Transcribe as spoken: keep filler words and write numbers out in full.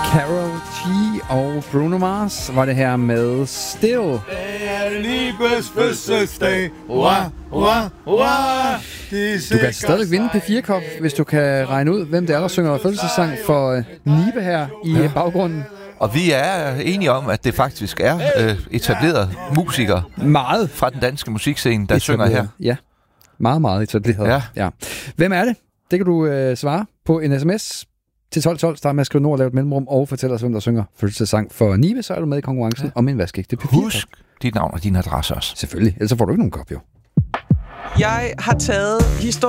Karol G og Bruno Mars var det her med Still. Det er Nibes fødselsdag. Wah, wah, wah. Du kan stadig vinde P fire Cup, hvis du kan regne ud, hvem det er, der synger fødselsdagssang for uh, Nibe her i ja. baggrunden. Og vi er enige om, at det faktisk er øh, etablerede musikere meget fra den danske musikscene, der synger her. Ja, meget, meget etableret. Ja. Ja. Hvem er det? Det kan du øh, svare på en sms til tolv tolv. Start med at skrive nord og lave et mellemrum og fortælle os, hvem der synger fødselsdagssang for Nibe. Så er du med i konkurrencen ja. om en vaskeægte P fire Cup. Husk dit navn og din adresse også. Selvfølgelig, ellers får du ikke nogen kop, jo. Jeg har taget historien